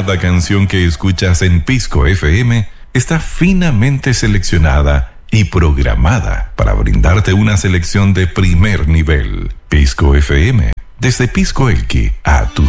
Cada canción que escuchas en Pisco FM está finamente seleccionada y programada para brindarte una selección de primer nivel. Pisco FM, desde Pisco Elqui a tus